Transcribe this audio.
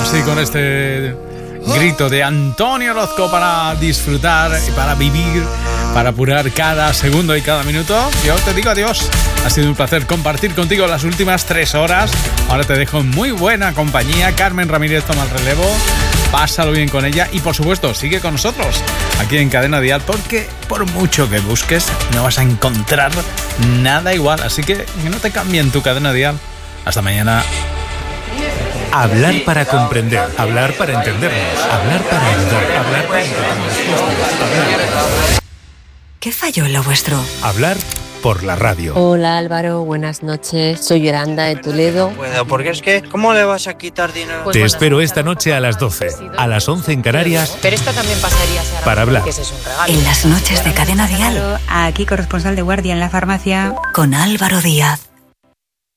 así con este grito de Antonio Orozco para disfrutar y para vivir, para apurar cada segundo y cada minuto. Yo te digo adiós. Ha sido un placer compartir contigo las últimas 3 horas. Ahora te dejo en muy buena compañía. Carmen Ramírez toma el relevo. Pásalo bien con ella y, por supuesto, sigue con nosotros aquí en Cadena Dial, porque por mucho que busques no vas a encontrar nada igual. Así que no te cambien tu Cadena Dial. Hasta mañana. Hablar para comprender, hablar para entendernos, hablar para ayudar, hablar para hablar. ¿Qué falló en lo vuestro? Hablar por la radio. Hola Álvaro, buenas noches. Soy Yolanda de Toledo. Bueno, porque es que, ¿cómo le vas a quitar dinero? Te espero esta noche a las 12, a las 11 en Canarias. Pero esto también pasaría si ahora para hablar. que ese es un regalo. En las noches de Cadena Dial. Aquí corresponsal de guardia en la farmacia. Con Álvaro Díaz.